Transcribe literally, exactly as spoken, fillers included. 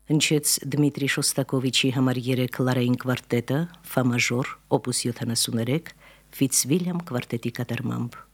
հնչեց Դմիտրի Շոստակովիչի համար երեք լարային կվարտետը, ֆա մաժոր, օպուս յոթանասուններեք, Ֆիցվիլյամ կվարտետի կատարմամբ։